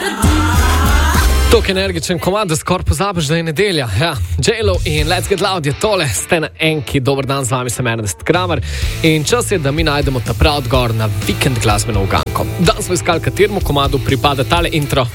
Tok energičen komad, da skoraj pozabiš, da je nedelja. Ja, J-Lo in Let's Get Loud je tole. Ste na Enki, dober dan, z vami sem Ernest Kramer. In čas je, da mi najdemo ta prav odgovor na vikend glasbeno uganko. Danes smo iskali, kateremu komadu pripada tale intro.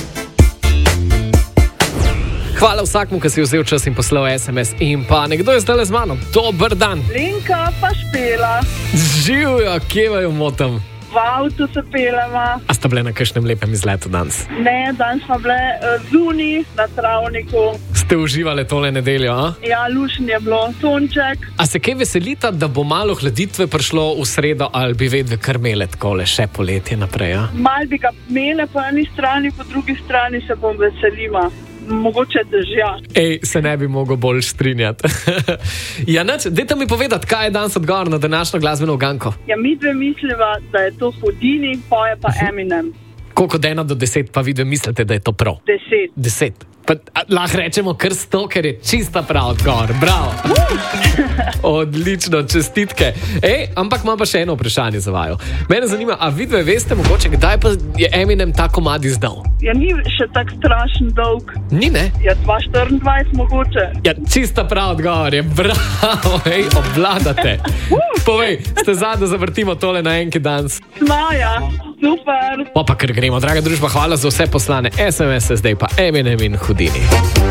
Hvala vsakmu, ki si vzel čas in poslal SMS. In pa nekdo je zdaj z mano. Dober dan. Lenka pa Špela. Živijo, kje vaju motam? V avtu se pelema. A sta bile na kakšnem lepem izletu danes? Ne, danes smo bile zunaj na travniku. Ste uživali tole nedeljo, a? Ja, lušen je bilo, sonček. A se kaj veselita, da bo malo hladitve prišlo v sredo, ali bi vedve kar imele takole še poletje naprej, a? Mal bi ga imele po eni strani, po drugi strani se bom veselila. Mogoče dežja. Ej, se ne bi mogel bolj strinjati. Ja, dajte mi povedati, kaj je danes odgovor na današnjo glasbeno uganko? Ja, mi dve misliva, da je to Houdini, poje pa Eminem. Koliko od 1 do 10 pa vi dve mislite, da je to prav? 10. 10. Pa lahko rečemo kar 100, ker je čista prav odgovor. Bravo. Odlično, čestitke. Ej, ampak imam pa še eno vprašanje za vaju. Mene zanima, a vi dve veste mogoče, kdaj pa je Eminem ta komad izdal? Ja, ni še tak strašen dolg. Ni, ne? Ja, 2024 mogoče. Ja, čista prav odgovor je. Bravo, ej, obvladate. Povej, ste zadnji, zavrtimo tole na Enki danes. Smaja, super. Pa kar gremo, draga družba, hvala za vse poslane SMS-e, zdaj pa Eminem in Houdini.